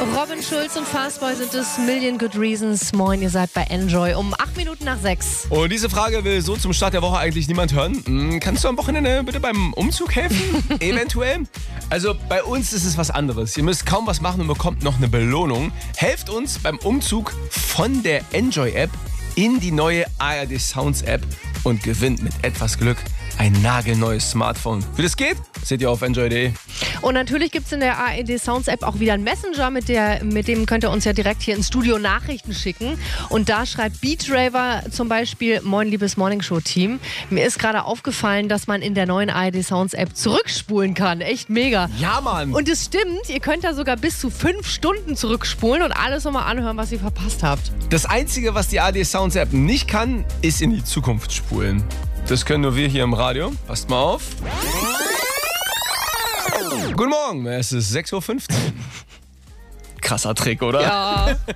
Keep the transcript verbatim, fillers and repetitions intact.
Robin Schulz und Fastboy sind es. Million Good Reasons. Moin, ihr seid bei Enjoy um acht Minuten nach sechs. Und diese Frage will so zum Start der Woche eigentlich niemand hören. Hm, kannst du am Wochenende bitte beim Umzug helfen? Eventuell? Also bei uns ist es was anderes. Ihr müsst kaum was machen und bekommt noch eine Belohnung. Helft uns beim Umzug von der Enjoy-App in die neue A R D Sounds App und gewinnt mit etwas Glück ein nagelneues Smartphone. Wie das geht, seht ihr auf enjoy punkt de. Und natürlich gibt es in der A R D Sounds App auch wieder einen Messenger, mit, der, mit dem könnt ihr uns ja direkt hier ins Studio Nachrichten schicken. Und da schreibt Beatraver zum Beispiel: Moin, liebes Morningshow-Team. Mir ist gerade aufgefallen, dass man in der neuen A R D Sounds App zurückspulen kann. Echt mega. Ja, Mann. Und es stimmt, ihr könnt da sogar bis zu fünf Stunden zurückspulen und alles nochmal anhören, was ihr verpasst habt. Das Einzige, was die A R D Sounds App nicht kann, ist in die Zukunft spulen. Das können nur wir hier im Radio. Passt mal auf. Guten Morgen, es ist sechs Uhr fünfzehn. Krasser Trick, oder? Ja.